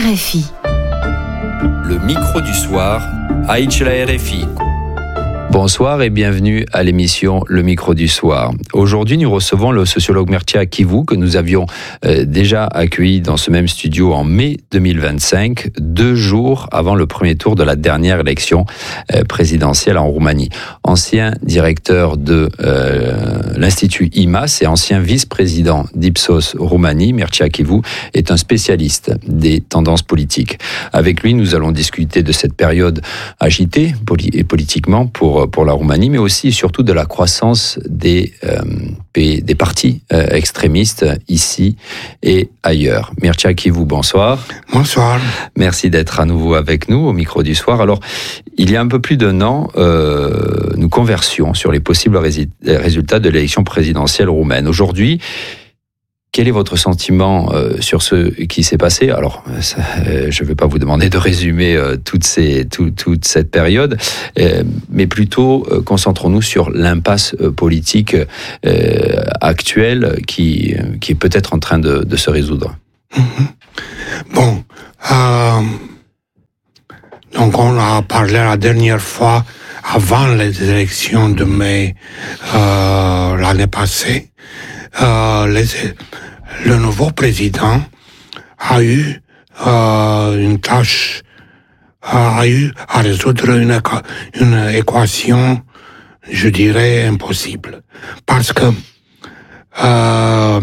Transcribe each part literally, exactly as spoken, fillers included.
R F I. Le micro du soir, Aïch la R F I. Bonsoir et bienvenue à l'émission Le micro du soir. Aujourd'hui, nous recevons le sociologue Mircea Chivu que nous avions euh, déjà accueilli dans ce même studio en mai deux mille vingt-cinq, deux jours avant le premier tour de la dernière élection euh, présidentielle en Roumanie. Ancien directeur de euh, l'Institut I M A S et ancien vice-président d'Ipsos Roumanie, Mircea Chivu est un spécialiste des tendances politiques. Avec lui, nous allons discuter de cette période agitée poli- et politiquement pour pour la Roumanie, mais aussi et surtout de la croissance des, euh, des partis euh, extrémistes ici et ailleurs. Mircea Chivu, bonsoir. Bonsoir. Merci d'être à nouveau avec nous au micro du soir. Alors, il y a un peu plus d'un an, euh, nous conversions sur les possibles rési- résultats de l'élection présidentielle roumaine. Aujourd'hui, quel est votre sentiment euh, sur ce qui s'est passé ? Alors, ça, euh, je ne vais pas vous demander de résumer euh, toutes ces, tout, toute cette période, euh, mais plutôt euh, concentrons-nous sur l'impasse euh, politique euh, actuelle qui, qui est peut-être en train de, de se résoudre. Mm-hmm. Bon, euh, donc on a parlé la dernière fois avant les élections de mai euh, l'année passée. Euh, les, le nouveau président a eu euh, une tâche, a eu à résoudre une, une équation, je dirais, impossible. Parce que euh,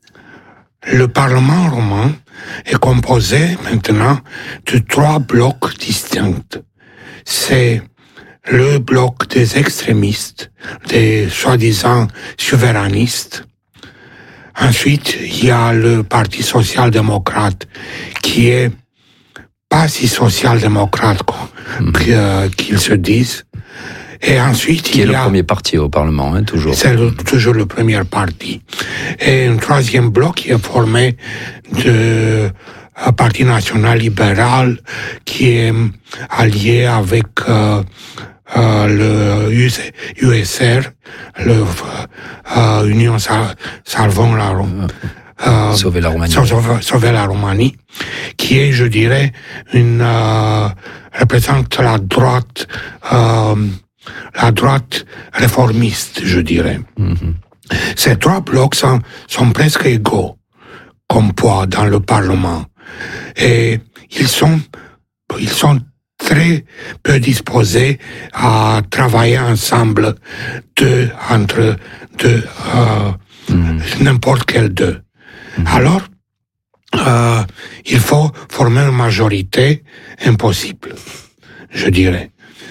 le Parlement roumain est composé maintenant de trois blocs distincts. C'est le bloc des extrémistes, des soi-disant souverainistes. Ensuite, il y a le Parti social-démocrate qui est pas si social-démocrate mmh. que, qu'ils se disent. Et ensuite, qui il est y le a, premier parti au Parlement, hein, toujours. C'est le, toujours le premier parti. Et un troisième bloc qui est formé de un Parti national libéral qui est allié avec euh, euh, le U S R, le euh, Union Salvons la euh, Sauver la Roumanie. Sauver, sauver la Roumanie, qui est, je dirais, une euh, représente la droite, euh, la droite réformiste, je dirais. Mm-hmm. Ces trois blocs sont, sont presque égaux comme poids dans le Parlement. Et ils sont, ils sont très peu disposés à travailler ensemble deux, entre deux, euh, mmh. n'importe quel deux. Mmh. Alors, euh, il faut former une majorité impossible, je dirais.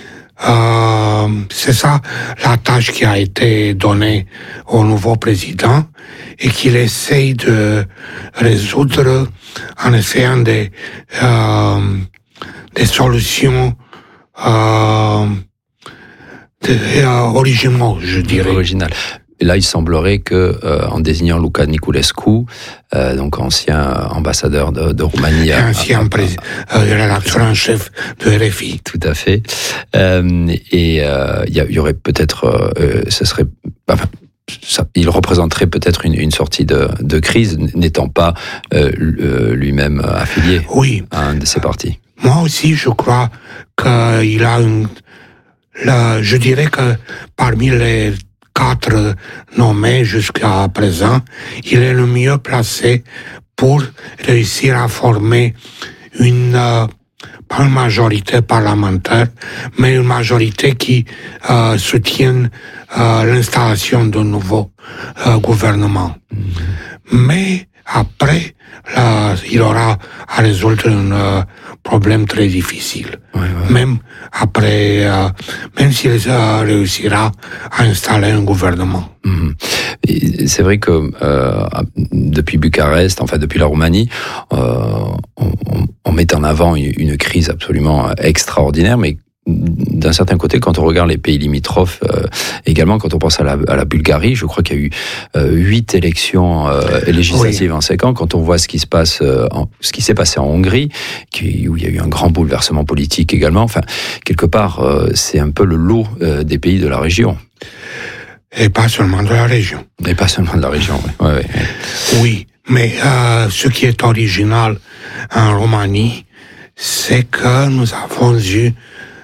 Euh, c'est ça la tâche qui a été donnée au nouveau président et qu'il essaye de résoudre en essayant des, euh, des solutions euh, de, euh, originaux, je dirais. Original. Et là, il semblerait que, euh, en désignant Luca Niculescu, euh, donc ancien ambassadeur de, de Roumanie, à, ancien président, euh, rédacteur en chef de R F I, tout à fait. Euh, et il euh, y, y aurait peut-être, euh, ce serait, enfin, ça, il représenterait peut-être une, une sortie de, de crise, n'étant pas euh, lui-même affilié oui. à un de ces partis. Moi aussi, je crois qu'il a une, la, je dirais que parmi les quatre nommés jusqu'à présent, il est le mieux placé pour réussir à former une, euh, pas une majorité parlementaire, mais une majorité qui euh, soutienne euh, l'installation d'un nouveau euh, gouvernement. Mmh. Mais après, là, il aura à résoudre un euh, problème très difficile. Ouais, ouais. Même après, euh, même s'il euh, réussira à installer un gouvernement. Mmh. Et c'est vrai que euh, depuis Bucarest, enfin depuis la Roumanie, euh, on, on met en avant une, une crise absolument extraordinaire, mais d'un certain côté, quand on regarde les pays limitrophes, euh, également quand on pense à la, à la Bulgarie, je crois qu'il y a eu euh, huit élections euh, législatives oui. en cinq ans. Quand on voit ce qui se passe, euh, en, ce qui s'est passé en Hongrie, qui, où il y a eu un grand bouleversement politique également. Enfin, quelque part, euh, c'est un peu le lot euh, des pays de la région. Et pas seulement de la région. Et pas seulement de la région, oui. Ouais, ouais. Oui, Mais euh, ce qui est original en Roumanie, c'est que nous avons eu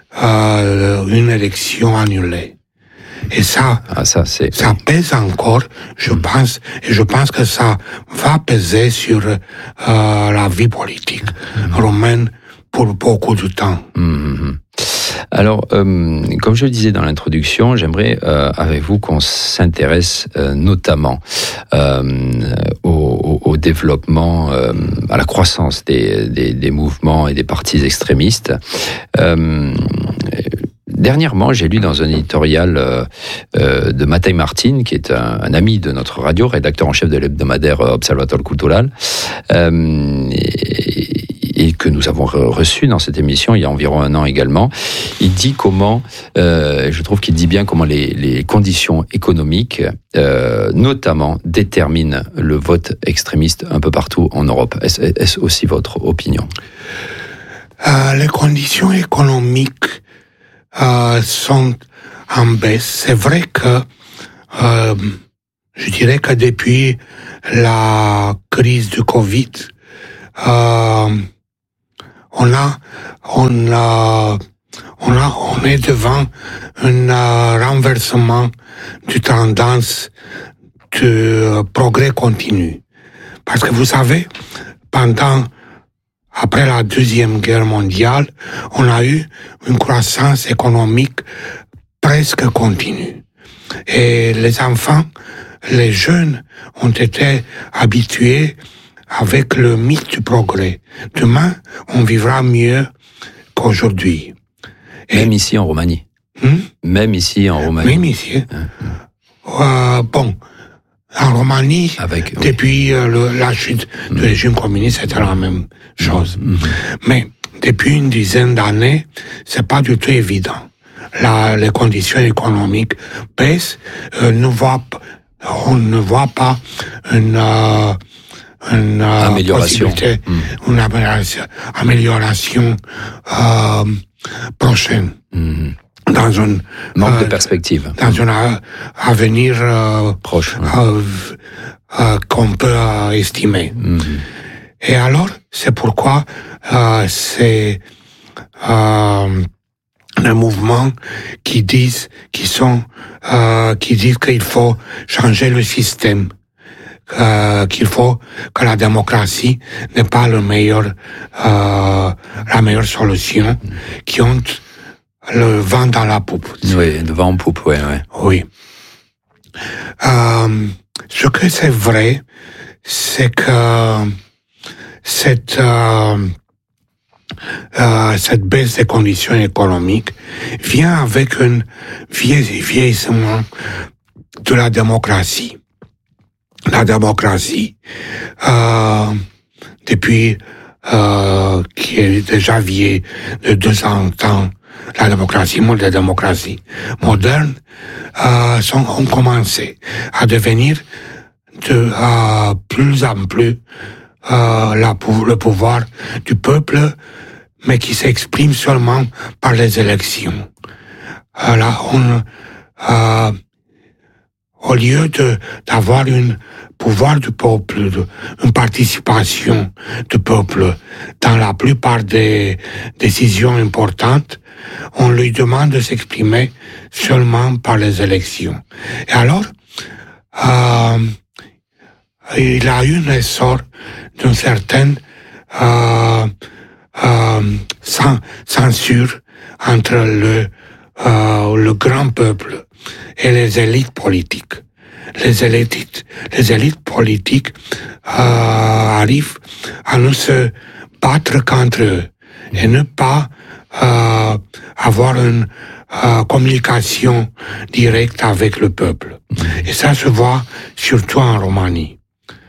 euh, une élection annulée. Et ça, ah, ça, c'est... ça pèse encore, je mmh. pense, et je pense que ça va peser sur euh, la vie politique mmh. roumaine pour beaucoup de temps. Mmh. Alors, euh, comme je le disais dans l'introduction, j'aimerais euh, avec vous qu'on s'intéresse euh, notamment euh, au, au, au développement, euh, à la croissance des, des, des mouvements et des partis extrémistes. Euh, Dernièrement, j'ai lu dans un éditorial euh, euh, de Matei Martin, qui est un, un ami de notre radio, rédacteur en chef de l'hebdomadaire Observator Cultural, euh, et, et que nous avons reçu dans cette émission il y a environ un an également. Il dit comment, euh, je trouve qu'il dit bien comment les, les conditions économiques, euh, notamment, déterminent le vote extrémiste un peu partout en Europe. Est-ce, est-ce aussi votre opinion ? euh, Les conditions économiques Euh, sont en baisse. C'est vrai que euh, je dirais que depuis la crise du Covid, euh, on a, on a, on a, on est devant un euh, renversement du tendance de euh, progrès continu. Parce que vous savez, pendant Après la Deuxième Guerre mondiale, on a eu une croissance économique presque continue. Et les enfants, les jeunes ont été habitués avec le mythe du progrès. Demain, on vivra mieux qu'aujourd'hui. Et même ici en Roumanie. Hmm? Même ici en Roumanie. Même ici. Hein? Euh, bon. En Roumanie, Avec, oui. depuis euh, le, la chute mmh. du régime communiste, c'était la même chose. Mmh. Mais depuis une dizaine d'années, c'est pas du tout évident. La, les conditions économiques baissent. Euh, ne voit, on ne voit pas une, euh, une euh, amélioration, mmh. une amélioration, amélioration euh, prochaine. Mmh. Dans un manque euh, de perspective, dans un avenir euh, proche, euh, euh, qu'on peut euh, estimer. Mm-hmm. Et alors, c'est pourquoi euh, c'est euh, un mouvement qui disent, qui sont, euh, qui disent qu'il faut changer le système. Euh, qu'il faut que la démocratie n'est pas le meilleur, euh, la meilleure solution, mm. qui ont le vent dans la poupe. Oui, le vent en poupe, oui. Ouais. Oui. Euh, ce que c'est vrai, c'est que cette, euh, euh, cette baisse des conditions économiques vient avec un vieillissement de la démocratie. La démocratie, euh, depuis euh, qui est déjà vieille de deux cents ans, la démocratie, la démocratie moderne, euh, sont, ont commencé à devenir de euh, plus en plus euh, la, le pouvoir du peuple, mais qui s'exprime seulement par les élections. Euh, là, on, euh, au lieu de d'avoir un pouvoir du peuple, de, une participation du peuple dans la plupart des décisions importantes, on lui demande de s'exprimer seulement par les élections. Et alors, euh, il a eu un essor d'une certaine euh, euh, censure entre le, euh, le grand peuple et les élites politiques. Les élites, les élites politiques euh, arrivent à ne se battre qu'entre eux et ne pas euh, avoir une euh, communication directe avec le peuple. Et ça se voit surtout en Roumanie.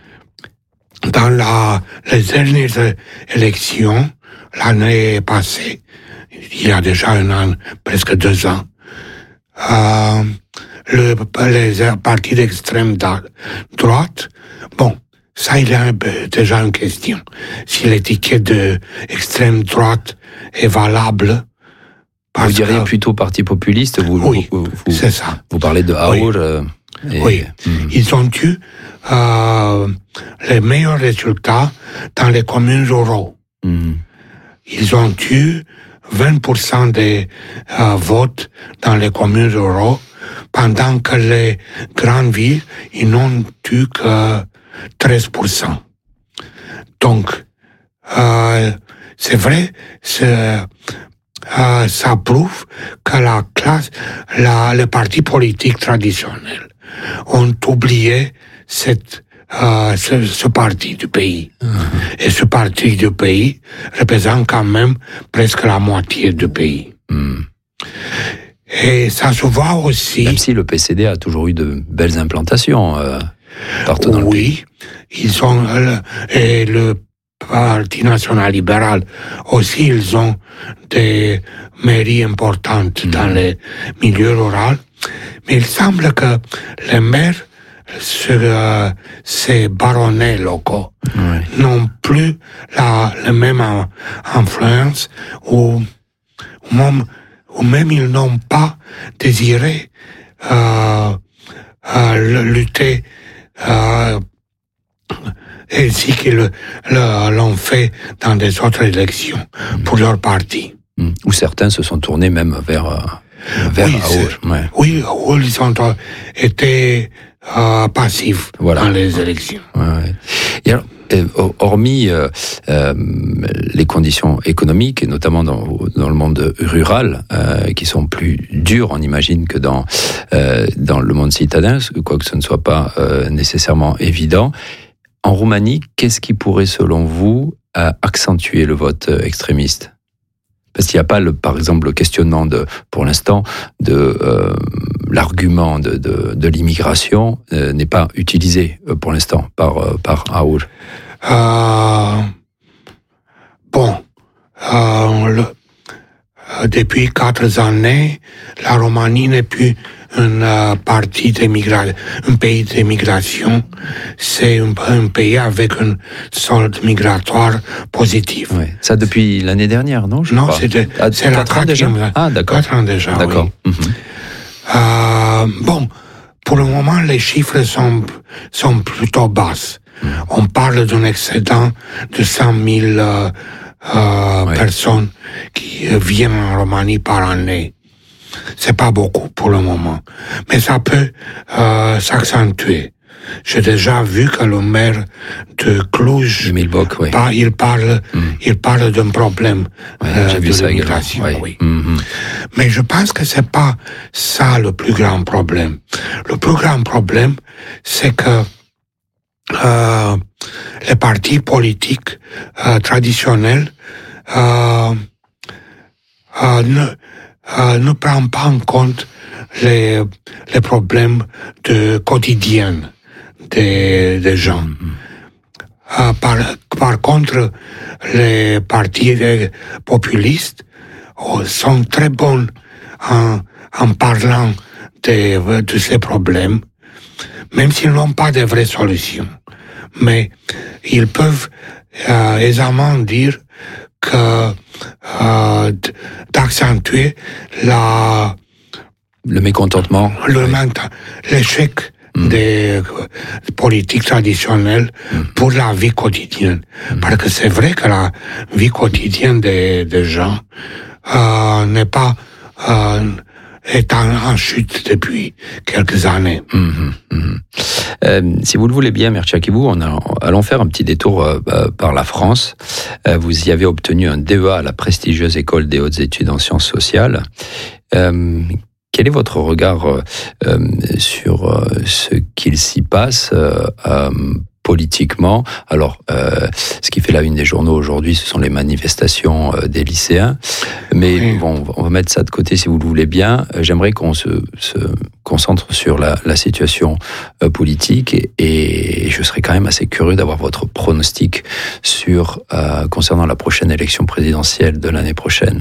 Dans la, les dernières élections, l'année passée, il y a déjà un an, presque deux ans, euh, le, les partis d'extrême droite, bon, ça il y a déjà une question. Si l'étiquette de extrême droite est valable. Vous diriez que, plutôt parti populiste, vous, oui, vous, vous, c'est ça. Vous parlez de Aur. Oui. Euh... Et... Oui, mmh. Ils ont eu euh, les meilleurs résultats dans les communes rurales. Mmh. Ils ont eu vingt pour cent des euh, votes dans les communes rurales, pendant que les grandes villes, ils n'ont eu que treize pour cent. Donc, euh, c'est vrai, c'est, euh, ça prouve que la classe, la, les partis politiques traditionnels ont oublié cette, euh, ce, ce parti du pays. Mmh. Et ce parti du pays représente quand même presque la moitié du pays. Mmh. Et ça se voit aussi... Même si le P C D a toujours eu de belles implantations euh, partout dans le pays. Oui, ils ont... Euh, et le Parti national libéral aussi, ils ont des mairies importantes mmh. dans les milieux ruraux. Mais il semble que les maires sur euh, ces baronnets locaux oui. n'ont plus la, la même influence ou, ou, même, ou même ils n'ont pas désiré euh, euh, lutter euh, ainsi qu'ils l'ont fait dans des autres élections mmh. pour leur parti. Mmh. Où certains se sont tournés même vers, euh, vers oui, Aoul. Ouais. Oui, Aoul, ils ont été euh, passifs voilà. dans les élections. Ouais, ouais. Et alors, hormis euh, euh, les conditions économiques, et notamment dans, dans le monde rural, euh, qui sont plus dures, on imagine, que dans, euh, dans le monde citadin, quoique ce ne soit pas euh, nécessairement évident, en Roumanie, qu'est-ce qui pourrait, selon vous, euh, accentuer le vote extrémiste ? Parce qu'il n'y a pas, le, par exemple, le questionnement, de, pour l'instant, de euh, l'argument de, de, de l'immigration euh, n'est pas utilisé euh, pour l'instant par, euh, par Aoul. Euh, bon, euh, le, euh, depuis quatre années, la Roumanie n'est plus une euh, partie d'immigration, un pays d'immigration. C'est un, un pays avec une solde migratoire positive. Ouais. Ça depuis l'année dernière, non je Non, c'est, de, ah, c'est la quatrième. Déjà ah, d'accord. Quatre ans déjà, d'accord. Oui. Mm-hmm. Euh, bon, pour le moment, les chiffres sont, sont plutôt basses. Mm. On parle d'un excédent de cent mille euh, euh, ouais. personnes qui viennent en Roumanie par année. C'est pas beaucoup pour le moment, mais ça peut euh, s'accentuer. J'ai déjà vu que le maire de Cluj, Boc, ouais. par, il parle, mm. il parle d'un problème ouais, euh, j'ai de vu ça l'immigration. Ouais. Oui. Mm-hmm. Mais je pense que c'est pas ça le plus grand problème. Le plus grand problème, c'est que euh, les partis politiques euh, traditionnels euh, euh, ne Euh, ne prend pas en compte les, les problèmes de quotidien des, des gens. Mm-hmm. Euh, par, par contre, les partis populistes oh, sont très bons en, en parlant de, de ces problèmes, même s'ils n'ont pas de vraies solutions. Mais ils peuvent euh, aisément dire que euh, d'accentuer la le mécontentement, le oui. l'échec mm. des politiques traditionnelles mm. pour la vie quotidienne. Mm. Parce que c'est vrai que la vie quotidienne des, des gens euh, n'est pas euh, est en, en chute depuis quelques années. Mmh, mmh. Euh, si vous le voulez bien, Mircea Chivu, on a, allons faire un petit détour euh, par la France. Euh, vous y avez obtenu un D E A à la prestigieuse École des hautes études en sciences sociales. Euh, quel est votre regard euh, sur euh, ce qu'il s'y passe euh, euh, politiquement? Alors, euh, ce qui fait la une des journaux aujourd'hui, ce sont les manifestations euh, des lycéens. Mais oui. bon, on va mettre ça de côté si vous le voulez bien. J'aimerais qu'on se, se concentre sur la, la situation euh, politique et, et je serais quand même assez curieux d'avoir votre pronostic sur euh, concernant la prochaine élection présidentielle de l'année prochaine.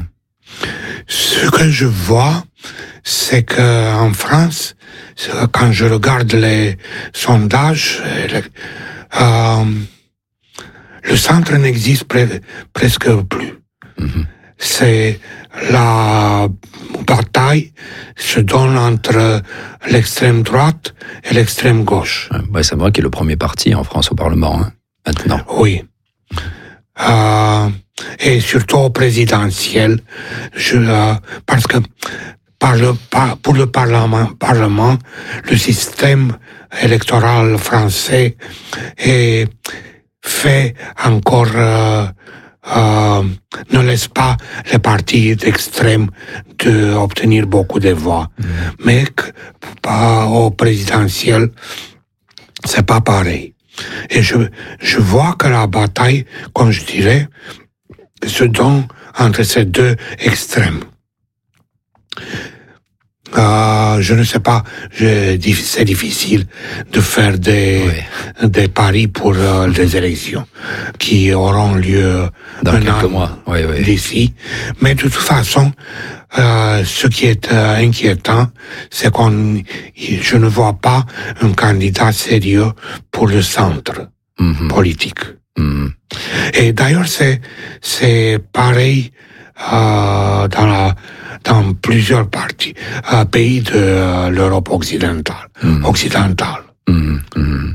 Ce que je vois, c'est que en France, quand je regarde les sondages, les, euh, le centre n'existe pre- presque plus. Mm-hmm. c'est la bataille se donne entre l'extrême droite et l'extrême gauche. Ouais, c'est vrai qu'il est le premier parti en France au Parlement, hein, maintenant. Oui. Euh, et surtout au présidentiel, je, euh, parce que par le, par, pour le Parlement, Parlement, le système électoral français est fait encore, euh, euh, ne laisse pas les partis d'extrême d'obtenir beaucoup de voix. Mmh. Mais que, pas au présidentiel, c'est pas pareil. Et je, je vois que la bataille, comme je dirais, se donne entre ces deux extrêmes. Euh, je ne sais pas, je, c'est difficile de faire des, oui. des paris pour euh, les élections qui auront lieu dans quelques mois oui, oui. d'ici. Mais de toute façon, euh, ce qui est euh, inquiétant, c'est qu'on, je ne vois pas un candidat sérieux pour le centre mm-hmm. politique. Mm-hmm. Et d'ailleurs, c'est, c'est pareil euh, dans la dans plusieurs parties, euh, pays de euh, l'Europe occidentale. Mmh. occidentale. Mmh. Mmh.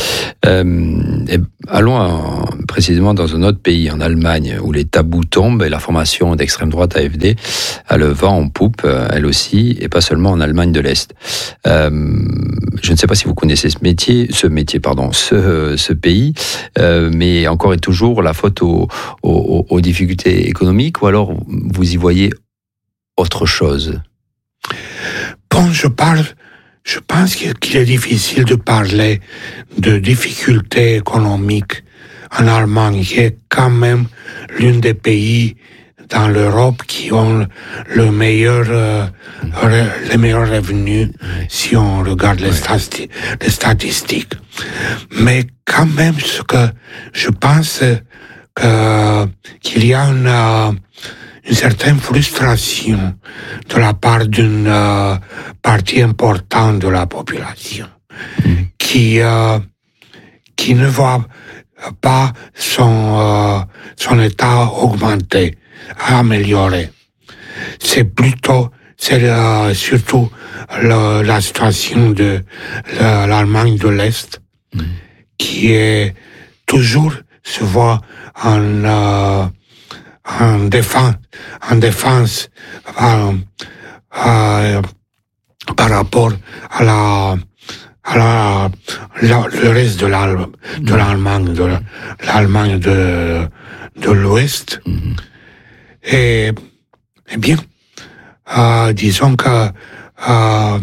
Euh, et allons en, précisément dans un autre pays, en Allemagne, où les tabous tombent et la formation d'extrême droite A F D a le vent en poupe, elle aussi, et pas seulement en Allemagne de l'Est. Euh, je ne sais pas si vous connaissez ce métier, ce métier, pardon, ce, ce pays, euh, mais encore et toujours la faute aux, aux, aux difficultés économiques, ou alors vous y voyez autre chose? Quand je parle, je pense qu'il est difficile de parler de difficultés économiques en Allemagne, qui est quand même l'un des pays dans l'Europe qui ont le meilleur, euh, les meilleurs revenus si on regarde les, stati- les statistiques. Mais quand même, ce que je pense que, qu'il y a une, euh, une certaine frustration de la part d'une euh, partie importante de la population mmh. qui euh, qui ne voit pas son euh, son état augmenter, améliorer. C'est plutôt c'est euh, surtout le, la situation de le, l'Allemagne de l'Est mmh. qui est toujours se voit en euh, en défense, en défense euh, euh, par rapport à la, à la, la le reste de l'Allemagne, de l'Allemagne, de l'Allemagne de, de l'Ouest. Mm-hmm. Et, eh bien, euh, disons que euh,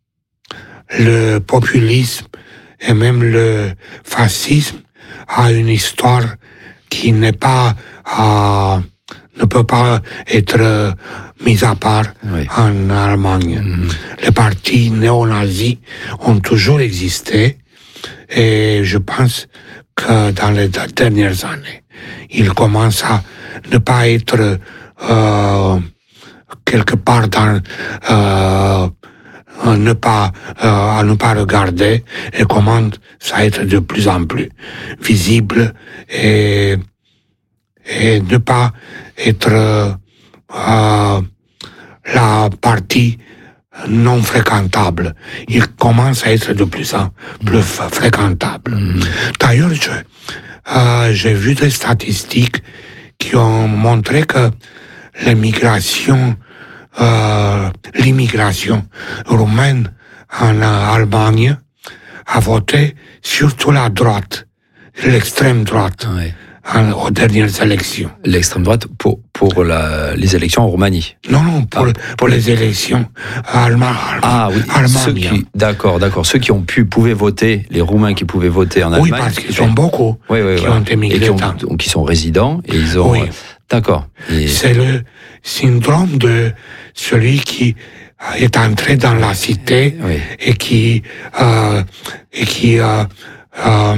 le populisme et même le fascisme a une histoire qui n'est pas euh, ne peut pas être euh, mise à part oui. en Allemagne. Mmh. Les partis néo-nazis ont toujours existé et je pense que dans les dernières années, ils commencent à ne pas être euh, quelque part dans euh, à ne pas euh, à ne pas regarder et commencent à être de plus en plus visibles et et ne pas être euh, la partie non fréquentable. Il commence à être de plus en plus fréquentable. Mmh. D'ailleurs, je, euh, j'ai vu des statistiques qui ont montré que l'immigration, euh, l'immigration roumaine en Allemagne a voté surtout la droite, l'extrême droite. Oui. Aux dernières élections. L'extrême droite pour, pour la, les élections en Roumanie? Non, non, pour, ah, pour les élections allemandes. Ah oui, ceux qui, d'accord, d'accord. Ceux qui ont pu, pouvaient voter, les Roumains qui pouvaient voter en Allemagne. Oui, parce qu'ils sont beaucoup oui, oui, qui voilà. ont émigré. Et qui, ont, qui sont résidents, et ils ont... Oui. D'accord. Et... C'est le syndrome de celui qui est entré dans la cité oui. et qui... Euh, et qui... Euh, euh,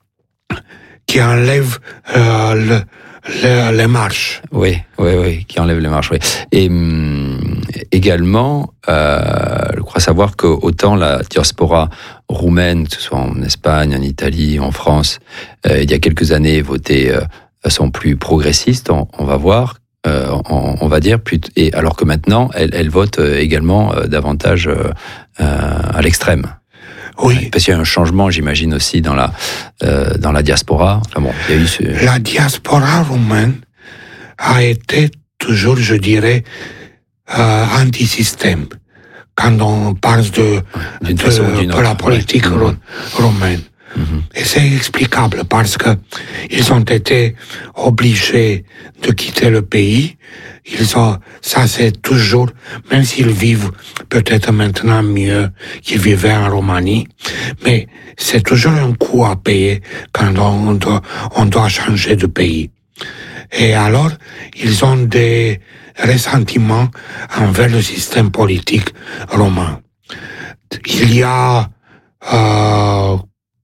qui enlève euh, le, le, les marches. Oui, oui, oui, qui enlève les marches, oui. Et hum, également, euh, je crois savoir que autant la diaspora roumaine, que ce soit en Espagne, en Italie, en France, euh, il y a quelques années, votait euh, de façon plus progressiste, on, on va voir, euh, on, on va dire, et alors que maintenant, elle, elle vote également euh, davantage euh, à l'extrême. Oui. Parce qu'il y a un changement, j'imagine, aussi dans la, euh, dans la diaspora. Enfin bon, il y a eu ce... La diaspora roumaine a été toujours, je dirais, euh, anti-système. Quand on parle de, d'une de, façon ou d'une de autre, la politique ouais. ro- roumaine. Mm-hmm. Et c'est explicable parce que ils ont été obligés de quitter le pays. Ils ont, ça c'est toujours, même s'ils vivent peut-être maintenant mieux qu'ils vivaient en Roumanie, mais c'est toujours un coût à payer quand on doit, on doit changer de pays. Et alors, ils ont des ressentiments envers le système politique roumain. Il y a euh,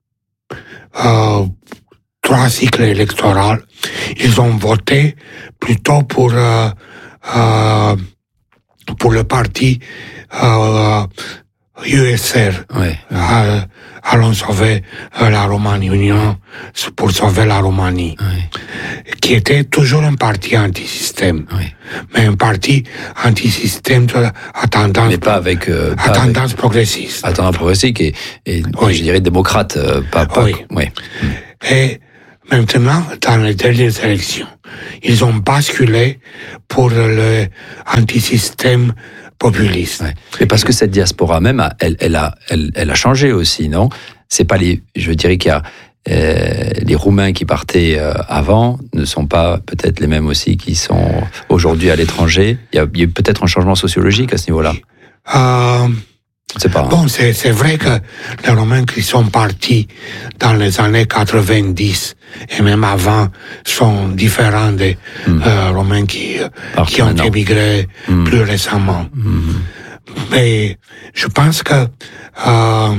euh, trois cycles électoraux. Ils ont voté plutôt pour euh, euh, pour le parti euh, U S R. Ouais. Euh, allons sauver euh, la Roumanie, Union pour sauver la Roumanie, Ouais. qui était toujours un parti anti-système, Ouais. mais un parti anti-système de, à tendance, mais pas avec, euh, à pas tendance avec, progressiste. à tendance progressiste et, et Oui. je dirais démocrate, euh, pas, pas Oui. Ouais. Et maintenant, dans les dernières élections, ils ont basculé pour le anti-système populiste. Ouais. Mais parce que cette diaspora même, elle, elle a, elle, elle a changé aussi, non? C'est pas les, je dirais qu'il y a euh, les Roumains qui partaient euh, avant ne sont pas peut-être les mêmes aussi qui sont aujourd'hui à l'étranger. Il y a, il y a peut-être un changement sociologique à ce niveau-là. Euh, C'est pas. Bon, c'est, c'est vrai que les Romains qui sont partis dans les années quatre-vingt-dix et même avant sont différents des mm. euh, Romains qui, qui ont maintenant. émigré mm. plus récemment. Mm. Mais je pense que euh,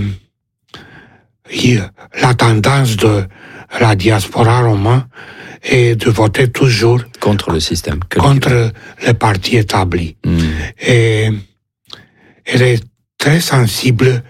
la tendance de la diaspora romaine est de voter toujours contre le système, contre les partis établis. Mm. Et elle est très sensible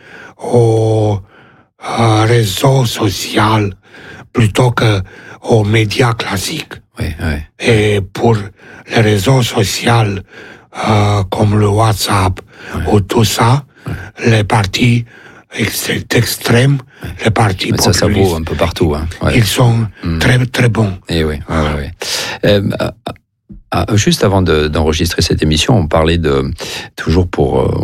aux euh, réseaux sociaux plutôt qu'aux médias classiques. Oui, oui. Et pour les réseaux sociaux euh, comme le WhatsApp oui. ou tout ça, oui. les partis ex- extrêmes, oui. les partis populistes, ça, ça vaut un peu partout. Hein. Ouais. Ils sont mm. très, très bons. Et oui, oui, oui. Euh, Ah, juste avant de, d'enregistrer cette émission, on parlait de toujours pour euh,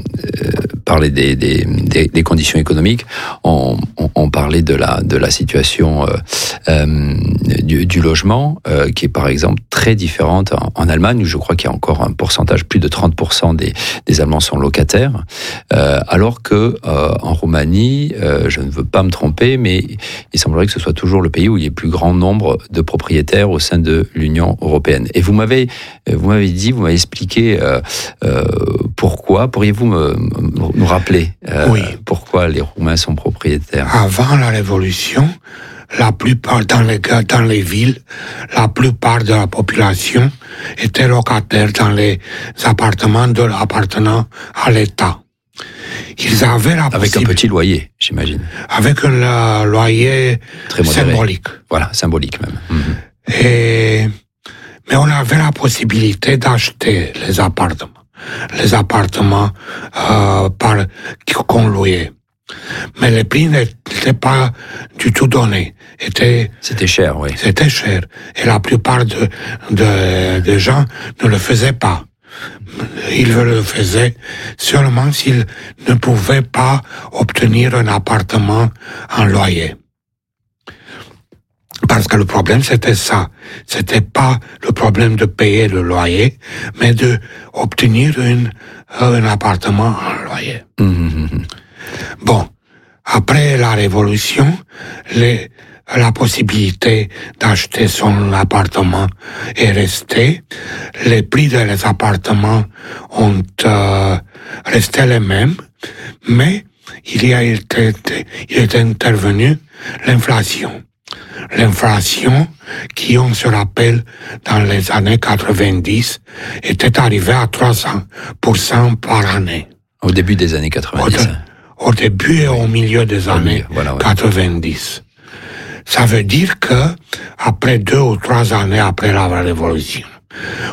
parler des, des, des, des conditions économiques. On, on, on parlait de la de la situation euh, euh, du, du logement, euh, qui est par exemple très différente en, en Allemagne, où je crois qu'il y a encore un pourcentage, plus de trente pour cent des, des Allemands sont locataires, euh, alors que euh, en Roumanie, euh, je ne veux pas me tromper, mais il semblerait que ce soit toujours le pays où il y ait le plus grand nombre de propriétaires au sein de l'Union européenne. Et vous m'avez, vous m'avez dit, vous m'avez expliqué euh, euh, pourquoi. Pourriez-vous me, me, nous rappeler euh, oui. pourquoi les Roumains sont propriétaires? Avant la Révolution, la plupart dans les dans les villes, la plupart de la population était locataire dans les appartements de appartenant à l'État. Ils avaient la avec un petit loyer, j'imagine. Avec un loyer très symbolique. Voilà, symbolique même. Mm-hmm. Et mais on avait la possibilité d'acheter les appartements, les appartements euh, par qu'on louait. Mais les prix n'étaient pas du tout donnés. Était, c'était cher, oui. C'était cher. Et la plupart de, de, de gens ne le faisaient pas. Ils le faisaient seulement s'ils ne pouvaient pas obtenir un appartement en loyer. Parce que le problème, c'était ça. C'était pas le problème de payer le loyer, mais de obtenir une, un appartement en loyer. Mmh. Bon, après la Révolution, les, la possibilité d'acheter son appartement est restée. Les prix des appartements ont euh, resté les mêmes, mais il y a été, il est intervenu l'inflation. L'inflation, qui on se rappelle dans les années quatre-vingt-dix, était arrivée à trois cents pour cent par année. Au début des années quatre-vingt-dix. Au, de, au début et oui. au milieu des au années milieu, voilà, ouais. quatre-vingt-dix. Ça veut dire que, après deux ou trois années après la Révolution,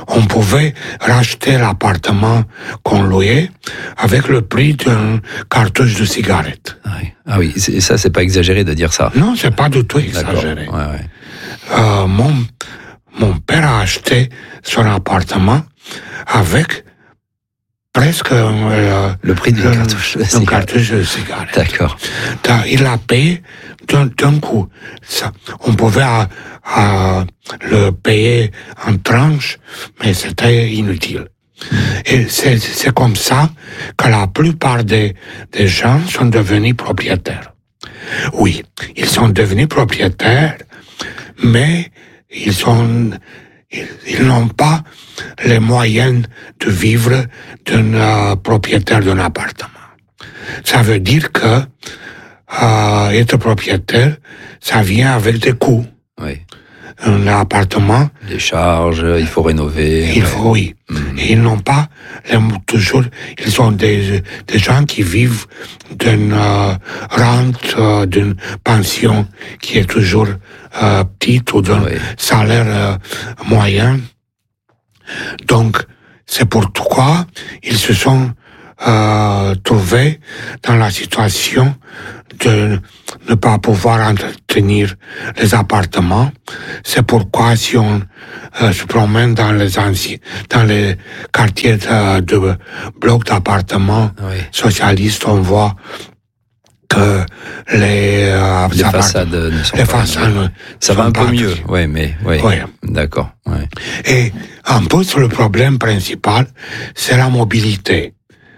on pouvait racheter l'appartement qu'on louait avec le prix d'une cartouche de cigarette. Ah oui, ah oui. C'est, ça, c'est pas exagéré de dire ça. Non, c'est pas du tout exagéré. Ouais, ouais. Euh, mon, mon père a acheté son appartement avec presque euh, le prix d'une cartouche, une cartouche de cigarette. D'accord. Il l'a payé d'un, d'un coup. Ça, on pouvait à, à le payer en tranches, mais c'était inutile. Et c'est, c'est comme ça que la plupart des, des gens sont devenus propriétaires. Oui, ils sont devenus propriétaires, mais ils sont... Ils, ils n'ont pas les moyens de vivre d'un euh, propriétaire d'un appartement. Ça veut dire que euh, être propriétaire, ça vient avec des coûts. Oui. Un appartement... Des charges, il faut rénover. Il faut, oui. Mmh. Et ils n'ont pas les, toujours... Ils sont des, des gens qui vivent d'une euh, rente, euh, d'une pension qui est toujours euh, petite ou d'un oui. salaire euh, moyen. Donc, c'est pourquoi ils se sont euh, trouvés dans la situation de ne pas pouvoir entretenir les appartements. C'est pourquoi si on euh, se promène dans les anciens, dans les quartiers de, de blocs d'appartements oui. socialistes, on voit que les, euh, les façades ne sont les pas façades ça va un peu mieux, oui, mais oui, oui. D'accord. Ouais. Et en plus, le problème principal, c'est la mobilité,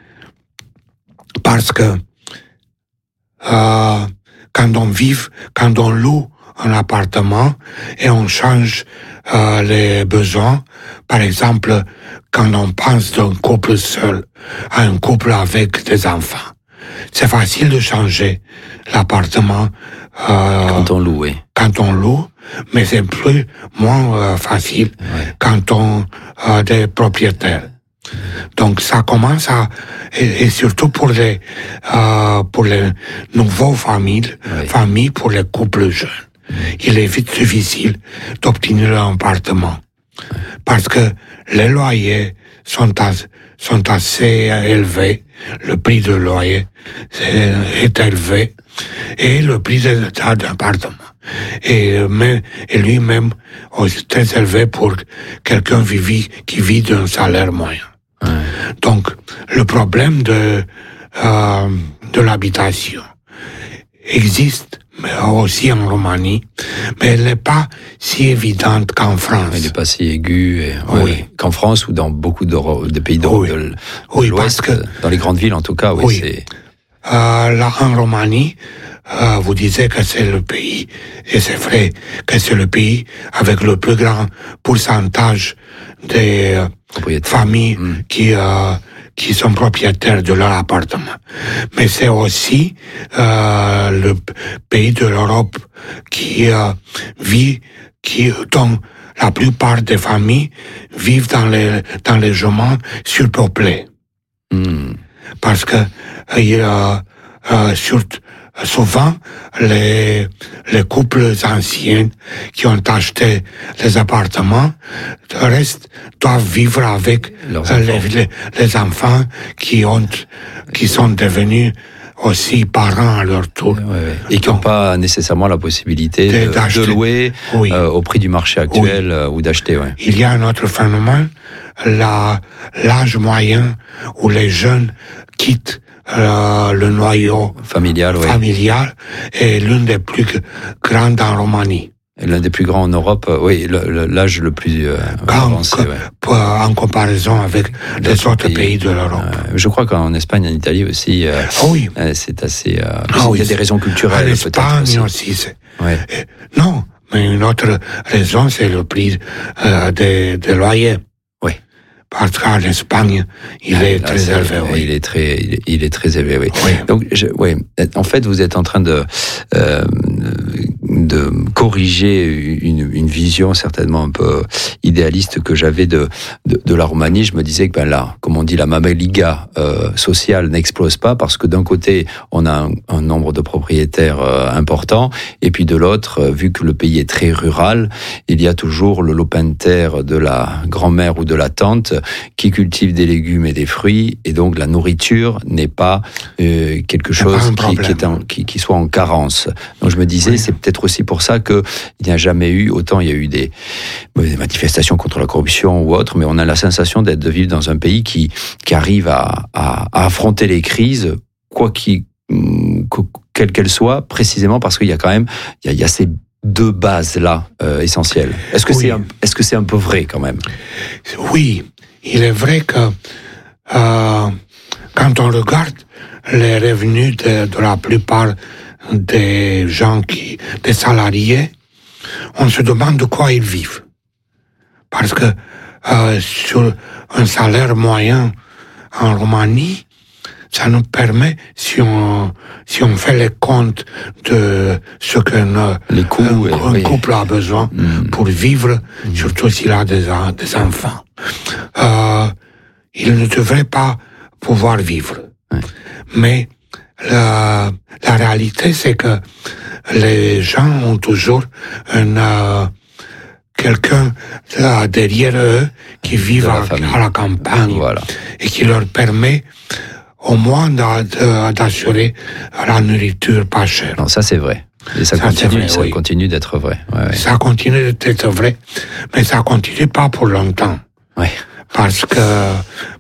parce que Euh, quand on vit, quand on loue un appartement et on change euh, les besoins, par exemple, quand on pense d'un couple seul à un couple avec des enfants, c'est facile de changer l'appartement. Euh, quand on loue, oui. Quand on loue, mais c'est plus, moins euh, facile ouais. quand on a euh, des propriétaires. Donc ça commence à et, et surtout pour les euh, pour les nouveaux familles, oui. familles pour les couples jeunes, il est vite difficile d'obtenir un appartement oui. parce que les loyers sont as, sont assez élevés, le prix de loyer est, est élevé et le prix de l'appartement et, et lui-même aussi très élevé pour quelqu'un vit, qui vit d'un salaire moyen. Ouais. Donc, le problème de, euh, de l'habitation existe mais aussi en Roumanie, mais elle n'est pas si évidente qu'en France. Elle n'est pas si aiguë et, ouais, oui. qu'en France ou dans beaucoup de, de pays d'Europe oui. de, de oui, l'Ouest, parce que, dans les grandes villes en tout cas. Oui, oui. C'est... Euh, là, en Roumanie, euh, vous disiez que c'est le pays, et c'est vrai que c'est le pays avec le plus grand pourcentage des euh, familles mmh. qui euh, qui sont propriétaires de leur appartement. Mais c'est aussi euh, le pays de l'Europe qui euh, vit, qui dont la plupart des familles vivent dans les dans les logements surpeuplés. Mmh. Parce que euh, euh, surtout souvent, les, les couples anciens qui ont acheté les appartements restent, doivent vivre avec euh, les, les, les enfants qui ont, qui sont devenus aussi parents à leur tour. Ouais, ouais. Et qui n'ont pas nécessairement la possibilité de, de, de louer oui. euh, au prix du marché actuel oui. euh, ou d'acheter. Ouais. Il y a un autre phénomène, la, l'âge moyen où les jeunes quittent Euh, le noyau familial, oui. familial est l'une des plus grandes en Roumanie. Et l'un des plus grands en Europe, oui, le, le, l'âge le plus euh, avancé. Que, ouais. En comparaison avec les D'autres autres pays, pays de l'Europe. Euh, je crois qu'en Espagne, en Italie aussi, euh, oh oui. euh, c'est assez... Euh, ah il y a des raisons culturelles, en peut-être aussi. aussi c'est... Ouais. Euh, non, mais une autre raison, c'est le prix euh, des, des loyers. Parce qu'en Espagne, il ah, est là, très élevé. Oui. Il est très, il est, il est très élevé. Oui. oui. Donc, je, oui. En fait, vous êtes en train de euh, de corriger une, une vision certainement un peu idéaliste que j'avais de, de, de la Roumanie. Je me disais que ben là, comme on dit, la mameliga euh, sociale n'explose pas parce que d'un côté, on a un, un nombre de propriétaires euh, important et puis de l'autre, euh, vu que le pays est très rural, il y a toujours le lopin de terre de la grand-mère ou de la tante qui cultive des légumes et des fruits et donc la nourriture n'est pas euh, quelque chose pas qui, qui, est en, qui, qui soit en carence. Donc je me disais, oui. c'est peut-être aussi pour ça qu'il n'y a jamais eu, autant il y a eu des, des manifestations contre la corruption ou autre, mais on a la sensation d'être de vivre dans un pays qui, qui arrive à, à, à affronter les crises, quoi qu'il, quelle qu'elle soit, précisément parce qu'il y a quand même, il y a, il y a ces deux bases-là euh, essentielles. Est-ce que, oui. c'est un, est-ce que c'est un peu vrai quand même? Oui, il est vrai que euh, quand on regarde les revenus de, de la plupart des gens qui, des salariés, on se demande de quoi ils vivent. Parce que euh, sur un salaire moyen en Roumanie, ça nous permet, si on, si on fait les comptes de ce qu'un les coûts, un, un oui. couple a besoin mmh. pour vivre, mmh. surtout s'il a des, des enfants, euh, il ne devrait pas pouvoir vivre. Ouais. Mais la, la réalité, c'est que les gens ont toujours un, euh, quelqu'un là, derrière eux qui vit à, à la campagne voilà. et qui leur permet au moins d'assurer la nourriture pas chère. Non, ça c'est vrai. Et ça, ça continue, vrai, ça oui. continue d'être vrai. Ouais, ouais. Ça continue d'être vrai, mais ça continue pas pour longtemps. Ouais. Parce que